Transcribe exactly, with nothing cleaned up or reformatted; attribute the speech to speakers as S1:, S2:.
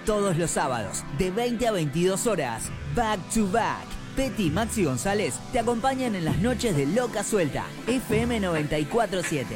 S1: Todos los sábados, de veinte a veintidós horas, Back to Back. Petty y Maxi González te acompañan en las noches de Loca Suelta, F M noventa y cuatro punto siete.